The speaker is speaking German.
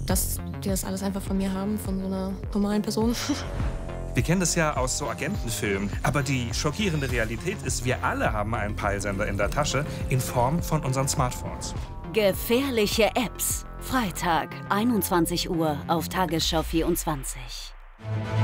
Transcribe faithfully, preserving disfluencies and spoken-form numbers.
dass die das alles einfach von mir haben, von so einer normalen Person. Wir kennen das ja aus so Agentenfilmen, aber die schockierende Realität ist, wir alle haben einen Peilsender in der Tasche in Form von unseren Smartphones. Gefährliche Apps. Freitag, einundzwanzig Uhr auf Tagesschau vierundzwanzig.